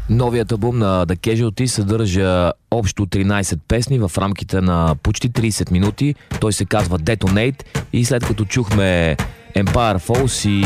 Новият албум на The Casualties съдържа общо 13 песни в рамките на почти 30 минути. Той се казва Detonate и след като чухме Empire Falls и